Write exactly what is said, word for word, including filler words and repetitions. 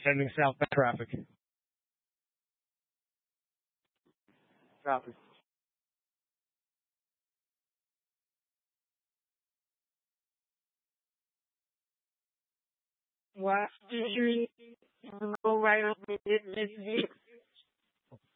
Heading southbound traffic. Traffic. Why did you go right up with it, Miss G?